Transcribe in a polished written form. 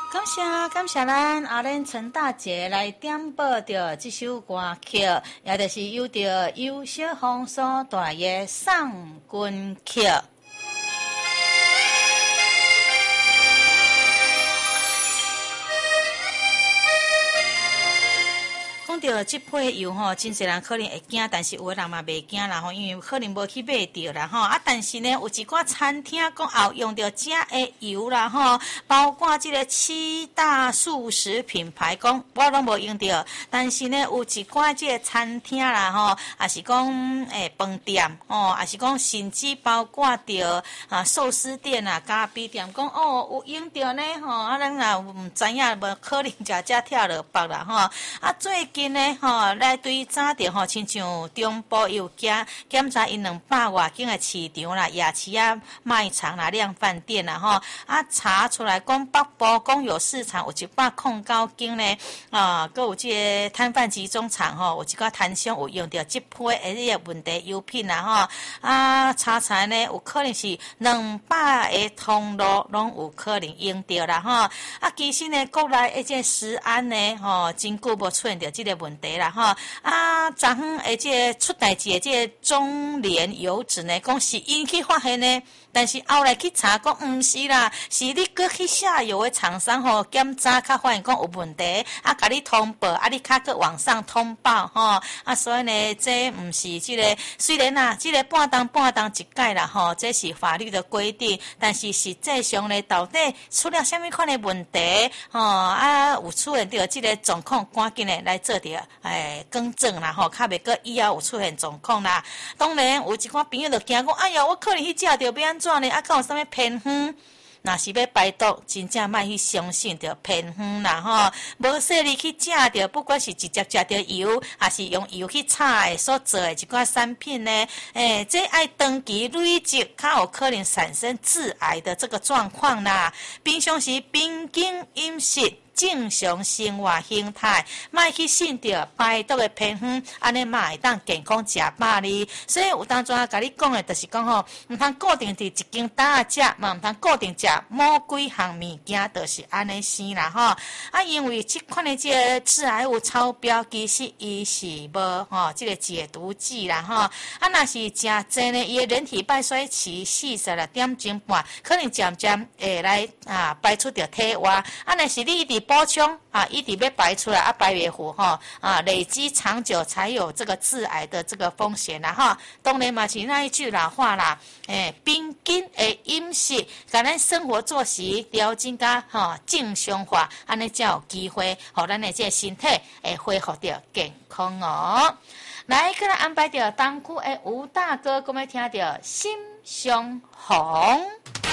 感谢咱阿莲陈大姐来点播着这首歌曲，也就是由着尤小凤所带的《送君曲》。讲到即批油吼，真侪人可能会惊，但是有的人嘛袂惊啦吼，因为可能无去买着啦吼。但是呢，有一寡餐厅讲也有用到这的油啦吼，包括即个7大素食品牌，讲我拢无用到。但是呢，有一寡即个餐厅啦吼，也是讲饭店哦，也是讲甚至包括着寿司店啊、咖啡店，讲有用到呢吼。咱也唔知影，无可能食只跳落腹啦吼。最近呢，来对早着亲像中部有检查因200外间的市场啦、夜市啊、卖场啦、量贩店啦，查出来讲北部讲有市场有109间呢，佮有这个摊贩集中场有一个摊商有用到这批的问题油品啦查出来呢，有可能是200个通路拢有可能用到啦其实呢，国内的这食安呢，真久无出现到这个问题啦昨昏的这个出代志的这个中联油脂呢，讲是因去发现呢，但是后来去查讲毋是啦，是你搁去下游的厂商检查较发现讲有问题，甲你通报，你较搁往上通报所以呢，这毋是这个，虽然这个半当一改啦这是法律的规定，但是实际上呢，到底出了什么款的问题有出现到这个状况，赶紧的来做着更正啦较袂搁以后有出现状况啦。当然有一寡朋友就惊讲，哎呀，我可能去食着要安怎呢？敢有啥物偏方？若是要排毒，真正莫去相信着偏方啦无说你去食着，不管是直接食着油，还是用油去炒的所做的一寡产品呢，这爱长期累积，较有可能产生致癌的这个状况啦。平常时平均饮食。正常生活形态，莫去信着排毒的偏方，安尼嘛会当健康食饱哩。所以有当阵甲你讲的，就是讲毋通固定伫一间搭食，嘛毋通固定食某几项物件，就是安尼生啦因为这款的这个致癌物超标，其实伊是无这个解毒剂啦若是食济呢，伊的人体败衰期46点钟半，可能渐渐会来排出着体外。若是你一直补充一直要排出来排袂赴累积长久才有这个致癌的这个风险啦当然嘛是那一句老话啦，平均的饮食，甲咱生活作息调整甲正常化，安尼才有机会，互咱的这个身体会恢复到健康来，给咱安排着东区的吴大哥，我们听着心相红。